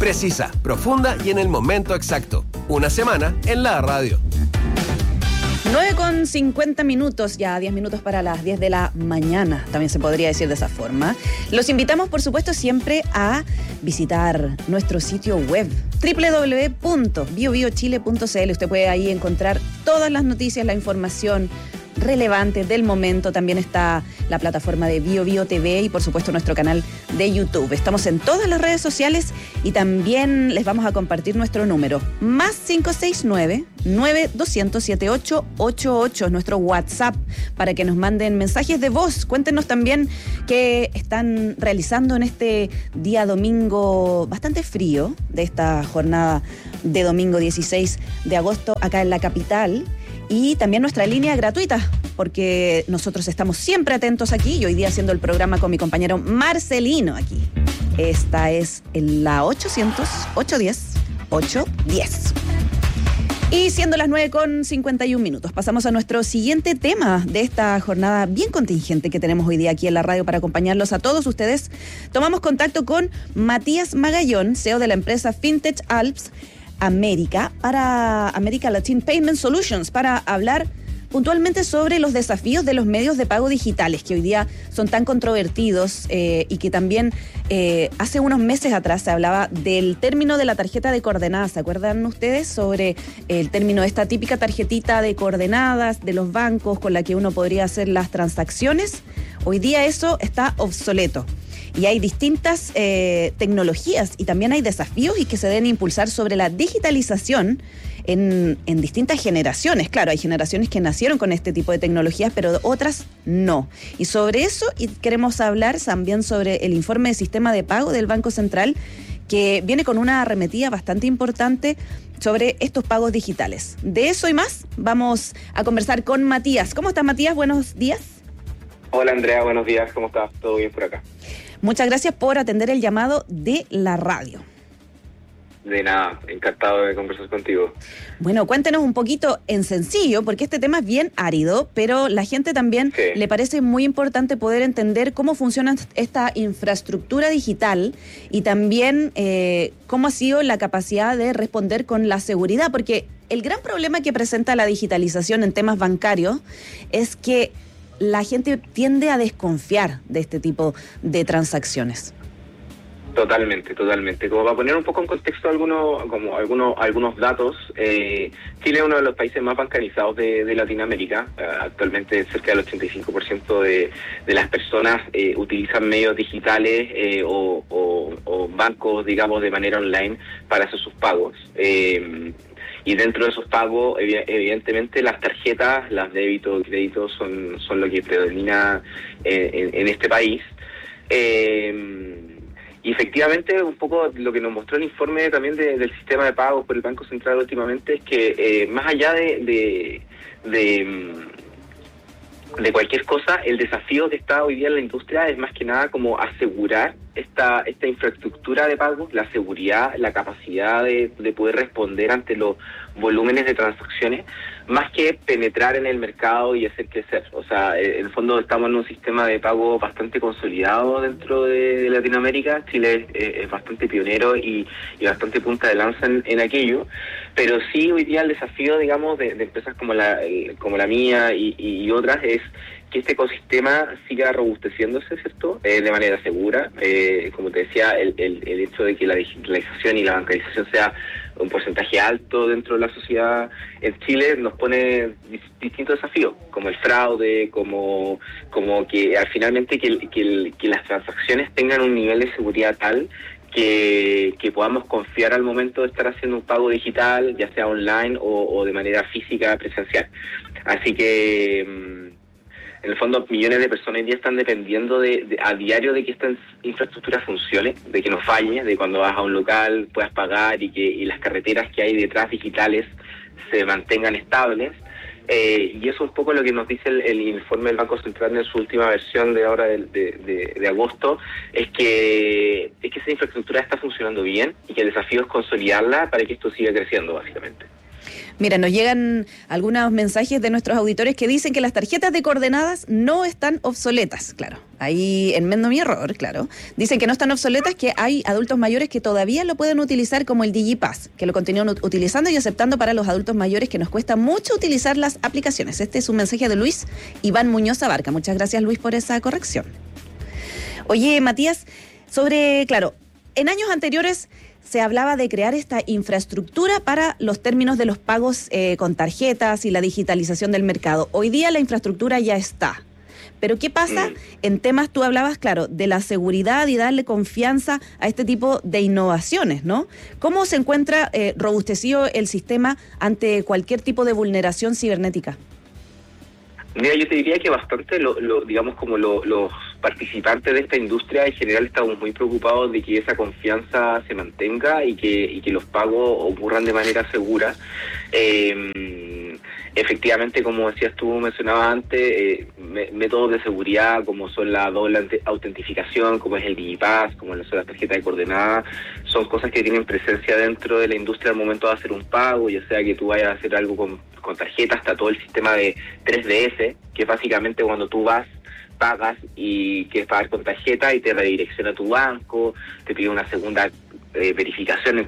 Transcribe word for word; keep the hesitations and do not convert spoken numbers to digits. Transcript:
Precisa, profunda y en el momento exacto. Una semana en la radio. nueve con cincuenta minutos, ya diez minutos para las diez de la mañana, también se podría decir de esa forma. Los invitamos, por supuesto, siempre a visitar nuestro sitio web doble u doble u doble u punto bio bio chile punto c l. Usted puede ahí encontrar todas las noticias, la información relevante del momento. También está la plataforma de Bio Bio T V y por supuesto nuestro canal de YouTube. Estamos en todas las redes sociales y también les vamos a compartir nuestro número más cinco seis nueve, nueve dos cero cero, siete ocho ocho ocho, nuestro WhatsApp, para que nos manden mensajes de voz. Cuéntenos también qué están realizando en este día domingo bastante frío de esta jornada de domingo dieciséis de agosto acá en la capital. Y también nuestra línea gratuita, porque nosotros estamos siempre atentos aquí y hoy día haciendo el programa con mi compañero Marcelino aquí. Esta es la ochocientos, ochocientos diez, ochocientos diez. Y siendo las nueve con cincuenta y un minutos, pasamos a nuestro siguiente tema de esta jornada bien contingente que tenemos hoy día aquí en la radio para acompañarlos a todos ustedes. Tomamos contacto con Matías Magallón, C E O de la empresa Fintech Alps América, para America Latin Payment Solutions, para hablar puntualmente sobre los desafíos de los medios de pago digitales que hoy día son tan controvertidos eh, y que también eh, hace unos meses atrás se hablaba del término de la tarjeta de coordenadas. ¿Se acuerdan ustedes sobre el término de esta típica tarjetita de coordenadas de los bancos con la que uno podría hacer las transacciones? Hoy día eso está obsoleto. Y hay distintas eh, tecnologías y también hay desafíos y que se deben impulsar sobre la digitalización en, en distintas generaciones. Claro, hay generaciones que nacieron con este tipo de tecnologías, pero otras no. Y sobre eso y queremos hablar también sobre el informe de sistema de pago del Banco Central, que viene con una arremetida bastante importante sobre estos pagos digitales. De eso y más vamos a conversar con Matías. ¿Cómo estás, Matías? Buenos días. Hola, Andrea. Buenos días. ¿Cómo estás? ¿Todo bien por acá? Muchas gracias por atender el llamado de la radio. De nada, encantado de conversar contigo. Bueno, cuéntenos un poquito en sencillo, porque este tema es bien árido, pero la gente también sí. Le parece muy importante poder entender cómo funciona esta infraestructura digital y también eh, cómo ha sido la capacidad de responder con la seguridad, porque el gran problema que presenta la digitalización en temas bancarios es que la gente tiende a desconfiar de este tipo de transacciones. Totalmente, totalmente. Como para poner un poco en contexto algunos, como algunos, algunos datos, eh, Chile es uno de los países más bancarizados de, de Latinoamérica. Uh, actualmente cerca del ochenta y cinco por ciento de, de las personas eh, utilizan medios digitales eh, o, o, o bancos, digamos, de manera online para hacer sus pagos. Eh, Y dentro de esos pagos, evidentemente, las tarjetas, las débitos y créditos son, son lo que predomina en, en, en este país. Eh, y efectivamente, un poco lo que nos mostró el informe también de, del sistema de pagos por el Banco Central últimamente es que eh, más allá de, de, de, de cualquier cosa, el desafío que está hoy día en la industria es más que nada como asegurar esta esta infraestructura de pagos, la seguridad, la capacidad de, de poder responder ante los volúmenes de transacciones, más que penetrar en el mercado y hacer crecer. O sea, en el fondo estamos en un sistema de pago bastante consolidado dentro de, de Latinoamérica. Chile es, es bastante pionero y, y bastante punta de lanza en, en aquello, pero sí hoy día el desafío, digamos, de, de empresas como la como la mía y, y otras es que este ecosistema siga robusteciéndose, ¿cierto? Eh, de manera segura. Eh, como te decía, el, el, el hecho de que la digitalización y la bancarización sea un porcentaje alto dentro de la sociedad en Chile nos pone distintos desafíos, como el fraude, como como que al finalmente que, que, que las transacciones tengan un nivel de seguridad tal que, que podamos confiar al momento de estar haciendo un pago digital, ya sea online o, o de manera física, presencial. Así que en el fondo millones de personas hoy día están dependiendo de, de a diario de que esta infraestructura funcione, de que no falle, de cuando vas a un local puedas pagar y que y las carreteras que hay detrás digitales se mantengan estables. Eh, y eso es un poco lo que nos dice el, el informe del Banco Central en su última versión de ahora de, de, de, de agosto, es que es que esa infraestructura está funcionando bien y que el desafío es consolidarla para que esto siga creciendo, básicamente. Mira, nos llegan algunos mensajes de nuestros auditores que dicen que las tarjetas de coordenadas no están obsoletas, claro. Ahí enmendo mi error, claro. Dicen que no están obsoletas, que hay adultos mayores que todavía lo pueden utilizar como el DigiPass, que lo continúan utilizando y aceptando para los adultos mayores que nos cuesta mucho utilizar las aplicaciones. Este es un mensaje de Luis Iván Muñoz Abarca. Muchas gracias, Luis, por esa corrección. Oye, Matías, sobre, claro, en años anteriores se hablaba de crear esta infraestructura para los términos de los pagos eh, con tarjetas y la digitalización del mercado. Hoy día la infraestructura ya está. Pero ¿qué pasa en temas, tú hablabas, claro, de la seguridad y darle confianza a este tipo de innovaciones, ¿no? ¿Cómo se encuentra eh, robustecido el sistema ante cualquier tipo de vulneración cibernética? Mira, yo te diría que bastante, lo, lo, digamos, como lo, los participantes de esta industria en general estamos muy preocupados de que esa confianza se mantenga y que, y que los pagos ocurran de manera segura. Eh, efectivamente, como decías tú, mencionabas antes, eh, métodos de seguridad como son la doble autentificación, como es el DigiPass, como son las tarjetas de coordenadas, son cosas que tienen presencia dentro de la industria al momento de hacer un pago, ya sea que tú vayas a hacer algo con, con tarjeta, hasta todo el sistema de tres D S, que es básicamente cuando tú vas, pagas y quieres pagar con tarjeta y te redirecciona a tu banco, te pide una segunda eh, verificación en